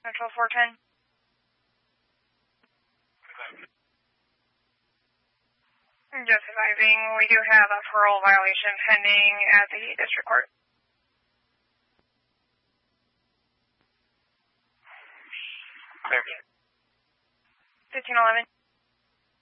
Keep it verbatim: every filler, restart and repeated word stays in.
Central four ten. Just advising, we do have a parole violation pending at the district court. Clear. fifteen eleven.